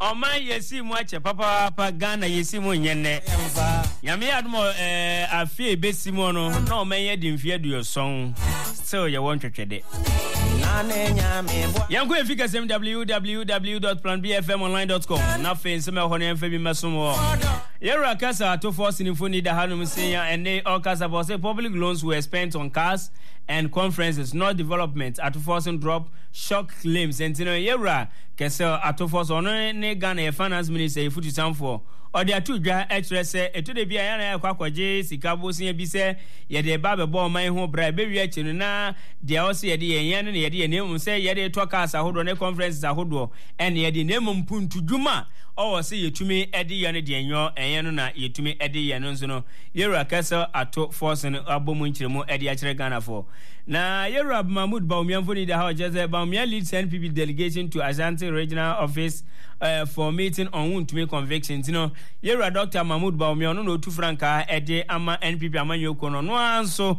Oma yesi mu ache papa Ghana yesi mu nyenne. Nyame admo afie besimo no na o menye di mfie aduoson. Still ye won twetwede. Yanko efika www.planbfmonline.com. Na fe nsema ho na mfa bi mesomo. Yera kasa to force ni foni da hanum senya ene all kasa boss public loans were spent on cars and conferences, not development. At forcing drop shock claims. And yera kesa at force on ne Ghana finance minister futu samfo. Or there two dra say to the bia na kwakwaje sikabo sin bi se ye de ba be bo man ho bra be wi achi na de o se ye de yen ne ye de nemu se ye de to cars ahodo ne conferences ahodo en ye de nemu mpuntu dwuma o se yetumi ede ye ne de enyo enye no na yetumi ede ye no nso no yera kasa ato force ne abomu nchiremu ede a kire Ghana for na Yerab Mahmoud Bawumia Foni da ha jeze Bawumia leads NPP delegation to Ashanti Regional Office for meeting on Wontumi convictions. You know, Yera Dr. Mahmoud Bawumia no tu franka ede ama NPP amanyoko no no anso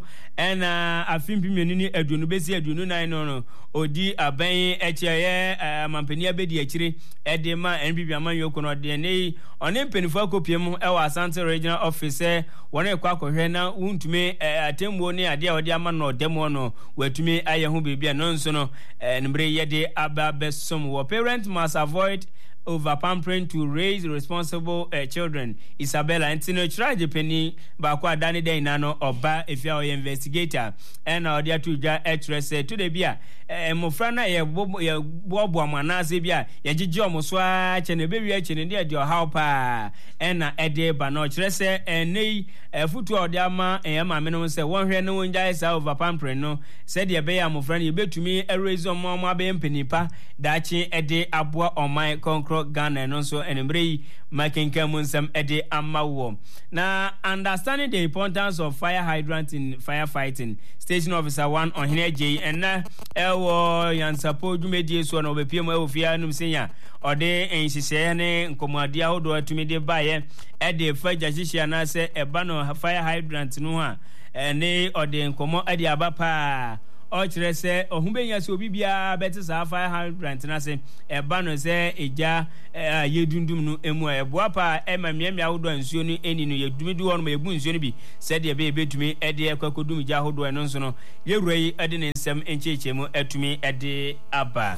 ena afimpi menini adunu besi adunu nan no odi aban echiye mampani abedi akire ede ma NPP amanyoko no de nei one mpenifo akopiem e wa Ashanti Regional Office wona ekwa akohwe na Wontumi atembo ne ade a ode ama no demo no watumi aye ho bebia no nso no nbre yede aba besom wo parents must avoid over pampering to raise responsible children. Isabella Antino tried penny bakwa adani dey nano oba efia o investigator and odia to ja actress to the bia mofrana ye bobo amanase bia ye gigi omoso a chene be wi chene de how pa na ede ba no kire se nei futu odia ma ma me no se won hwe no wonja isa over pampering no said ye be ya mofrana ye betumi raise omo abe mpenipa dachi ede aboa oman konkro Ghana no so enembre makenka munsam ede amawo na understanding the importance of fire hydrant in firefighting. Station Officer 1 on Hineje and na ewo yan support dumedie so na obepiem ofia num senya ode enhihye ne nkomadia hodo atumi de baye ede faja hihye na se eba no fire hydrant no ha ne ode nkomo ade abapa o kire se ohubenya se obi bia beti sa fire hydrant na se eba no se eja yedundum no emu eboa pa emamiamia hodo ansuo no eni no yedumidu ho no yebu nsuo no bi se de be betumi ede akwakodum ja hodo no nso no yewurai ede ne nsem enchechemu atumi ede aba.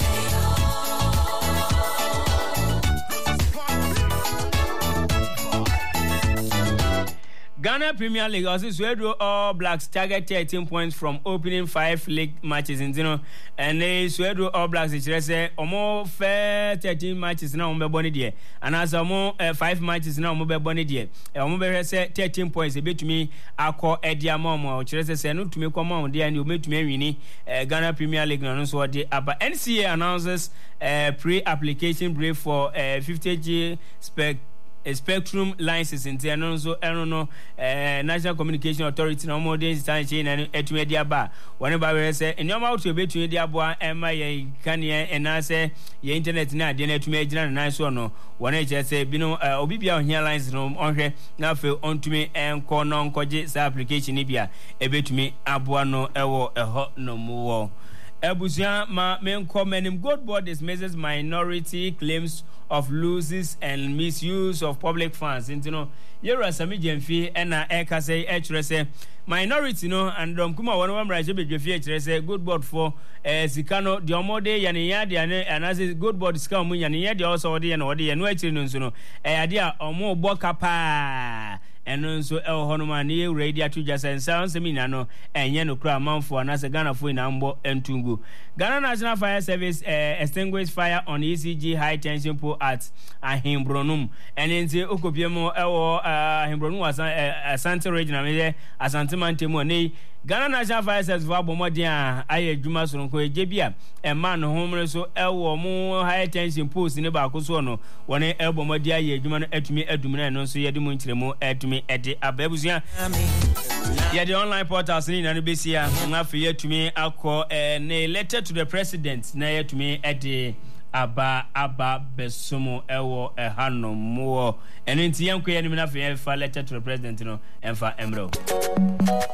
Ghana Premier League also Suedo All Blacks target 13 points from opening 5 league matches in Zino and they Suedo All Blacks say omo fair 13 matches now omo boni die and as omo 5 matches now omo boni die omo be say 13 points e betumi akọ ediama omo chire say no tumi come on there and you betumi wini Ghana Premier League no so dey aba. NCA announces pre-application break for 50G spectrum license in Tiano so no National Communication Authority no more days time chain and etumedia ba whenever we say in your mouth to be to dia boa ema ye kania and I say your internet na de na etumegina na so no one say bino obibia on here lines no onhwe na fe ontumi enko no nkoje sa application bia ebetumi aboa no ewo eho no mo Ebusia ma menko menim good board dismisses minority claims of losses and misuse of public funds. You know, Yera Sami Jemfi and Eka say HRS minority no and kuma one raje be Jemfi HRS good board for Sikano the omode yaniya and as good board scam yaniya the also odi and odi and no no no idea omo boka pa and so el honumani radio to just and sound semina no enye no kra manfo na se Ghana fo ina mbo entungu. Ghana National Fire Service extinguished fire on ECG high tension pole at Ahimbronum and nti okopiemo ewo Ahimbronum was Asante regional me Asante mantemu nei Ghana National Fire Service va bomodian aye dwuma so nko ejebia e man homre so ewo mu high tension poles ne ba koso no woni e bomodia aye dwuma no atumi adumina no so yede mu nkyeremu atumi ede ababusia yede online portals ni na no besia ngafe yatumi akọ ne letter to the president na yatumi ede aba besomo ewo ehanomo eno nti yanko ye ni na fe letter to the president no emfa emro